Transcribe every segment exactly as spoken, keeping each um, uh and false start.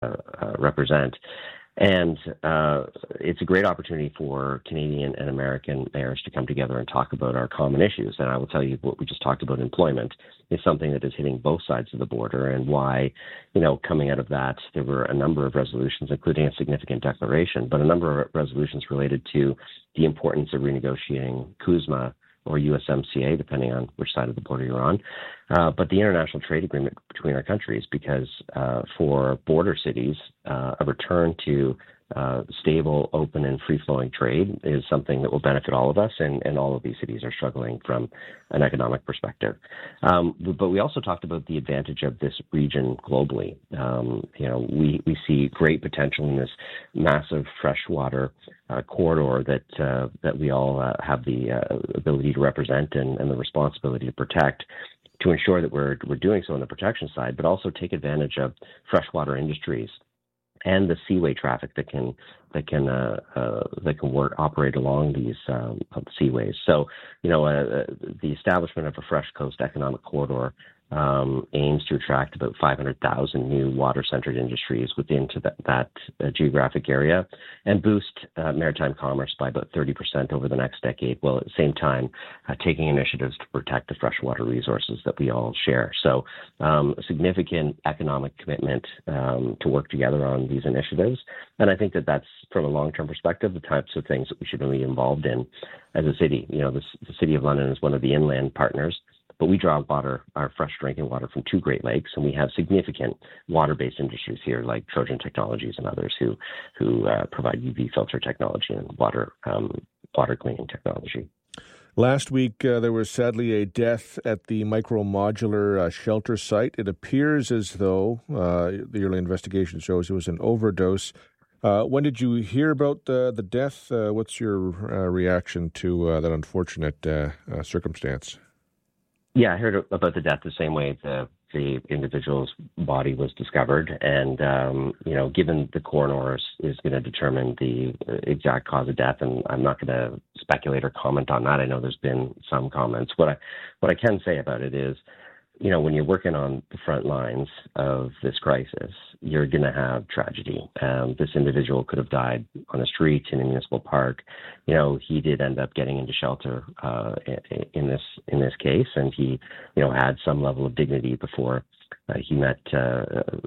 uh, represent. And uh, it's a great opportunity for Canadian and American mayors to come together and talk about our common issues. And I will tell you what we just talked about, employment, is something that is hitting both sides of the border, and why, you know, coming out of that, there were a number of resolutions, including a significant declaration, but a number of resolutions related to the importance of renegotiating CUSMA or U S M C A, depending on which side of the border you're on, uh, but the international trade agreement between our countries, because uh, for border cities, uh, a return to uh, stable, open, and free-flowing trade is something that will benefit all of us, and, and all of these cities are struggling from an economic perspective. Um, but we also talked about the advantage of this region globally. Um, you know, we, we see great potential in this massive freshwater uh, corridor that uh, that we all uh, have the uh, ability to represent and, and the responsibility to protect, to ensure that we're we're doing so on the protection side, but also take advantage of freshwater industries and the seaway traffic that can that can uh, uh, that can work operate along these um, seaways. So, you know, uh, the establishment of a fresh coast economic corridor um, aims to attract about five hundred thousand new water-centered industries within to that, that uh, geographic area, and boost uh, maritime commerce by about thirty percent over the next decade, while at the same time uh, taking initiatives to protect the freshwater resources that we all share. So um, a significant economic commitment um, to work together on these initiatives. And I think that that's, from a long-term perspective, the types of things that we should be involved in as a city. You know, this, the City of London is one of the inland partners, but we draw water, our fresh drinking water, from two Great Lakes, and we have significant water-based industries here, like Trojan Technologies and others who who uh, provide U V filter technology and water um, water cleaning technology. Last week, uh, there was sadly a death at the micro-modular uh, shelter site. It appears as though uh, the early investigation shows it was an overdose. Uh, when did you hear about uh, the death? Uh, what's your uh, reaction to uh, that unfortunate uh, uh, circumstance? Yeah, I heard about the death the same way the the individual's body was discovered, and um, you know, given the coroner is, is going to determine the exact cause of death, and I'm not going to speculate or comment on that. I know there's been some comments. What I what I can say about it is, you know, when you're working on the front lines of this crisis, you're going to have tragedy. Um, this individual could have died on the street in a municipal park. You know, he did end up getting into shelter uh, in this in this case, and he, you know, had some level of dignity before uh, he met uh,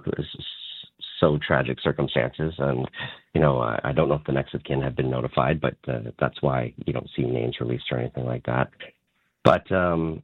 so tragic circumstances. And, you know, I, I don't know if the next of kin have been notified, but uh, that's why you don't see names released or anything like that. But um,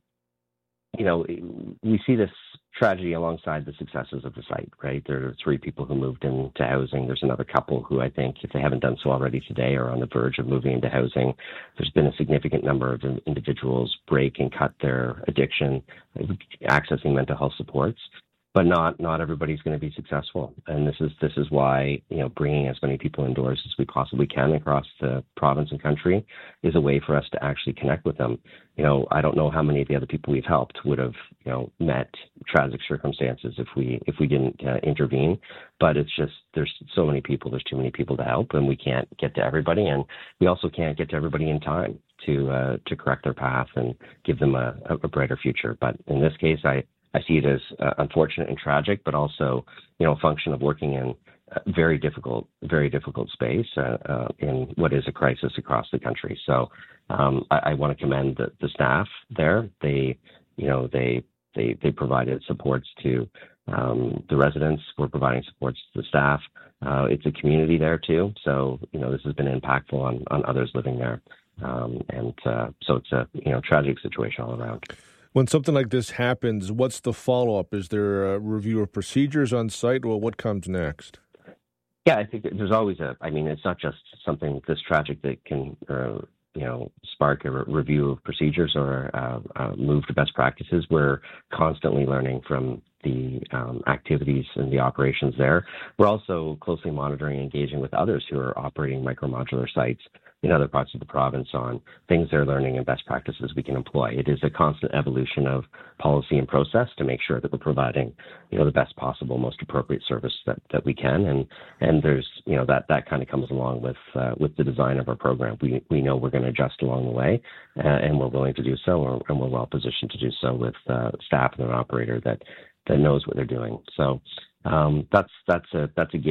you know, we see this tragedy alongside the successes of the site, right? There are three people who moved into housing. There's another couple who, I think, if they haven't done so already today, are on the verge of moving into housing. There's been a significant number of individuals break and cut their addiction, accessing mental health supports. But not not everybody's going to be successful, and this is this is why, you know, bringing as many people indoors as we possibly can across the province and country is a way for us to actually connect with them. You know, I don't know how many of the other people we've helped would have, you know, met tragic circumstances if we if we didn't uh, intervene. But it's just, there's so many people, there's too many people to help, and we can't get to everybody, and we also can't get to everybody in time to uh, to correct their path and give them a, a brighter future. But in this case, I. I see it as uh, unfortunate and tragic, but also, you know, a function of working in a very difficult, very difficult space uh, uh, in what is a crisis across the country. So um, I, I want to commend the, the staff there. They, you know, they they they provided supports to um, the residents. We're providing supports to the staff. Uh, it's a community there too. So, you know, this has been impactful on on others living there, um, and uh, so it's a you know tragic situation all around. When something like this happens, what's the follow-up? Is there a review of procedures on site? Well, what comes next? Yeah, I think there's always a, I mean, it's not just something this tragic that can, uh, you know, spark a re- review of procedures or uh, uh, move to best practices. We're constantly learning from the um, activities and the operations there. We're also closely monitoring and engaging with others who are operating micro-modular sites in other parts of the province on things they're learning and best practices we can employ. It is a constant evolution of policy and process to make sure that we're providing, you know, the best possible, most appropriate service that, that we can. And and there's, you know, that, that kind of comes along with uh, with the design of our program. We we know we're going to adjust along the way, uh, and we're willing to do so, or, and we're well positioned to do so with uh, staff and an operator that that knows what they're doing. So um, that's that's a that's a